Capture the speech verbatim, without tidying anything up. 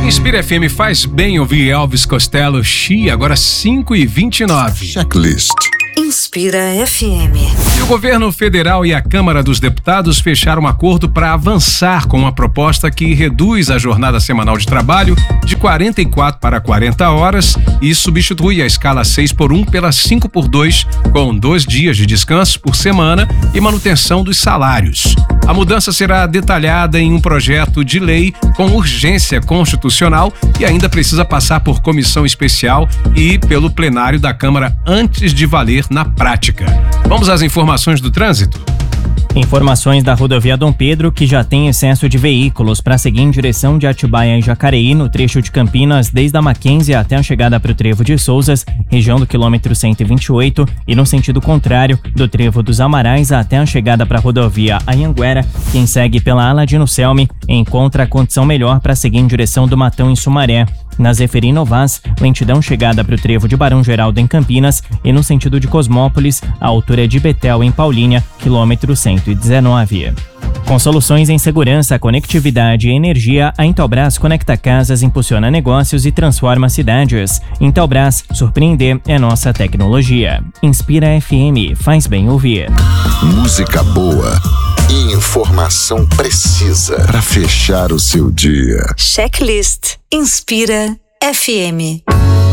Inspira F M, faz bem ouvir Elvis Costello, She, agora cinco e vinte e nove. Checklist. Inspira F M. E o governo federal e a Câmara dos Deputados fecharam um acordo para avançar com uma proposta que reduz a jornada semanal de trabalho de quarenta e quatro para quarenta horas e substitui a escala seis por um pela cinco por dois, com dois dias de descanso por semana e manutenção dos salários. A mudança será detalhada em um projeto de lei com urgência constitucional e ainda precisa passar por comissão especial e pelo plenário da Câmara antes de valer na prática. Vamos às informações do trânsito? Informações da rodovia Dom Pedro, que já tem excesso de veículos para seguir em direção de Atibaia e Jacareí, no trecho de Campinas, desde a Mackenzie até a chegada para o Trevo de Souzas, região do quilômetro cento e vinte e oito, e no sentido contrário, do Trevo dos Amarais até a chegada para a rodovia Anhanguera. Quem segue pela Aladino Selmi encontra a condição melhor para seguir em direção do Matão em Sumaré. Na Zeferino Vaz, lentidão chegada para o Trevo de Barão Geraldo em Campinas e no sentido de Cosmópolis, a altura de Betel em Paulínia, quilômetro cento e dezenove. Com soluções em segurança, conectividade e energia, a Intelbras conecta casas, impulsiona negócios e transforma cidades. Intelbras, surpreender é nossa tecnologia. Inspira F M, faz bem ouvir. Música boa e informação precisa para fechar o seu dia. Checklist Inspira F M.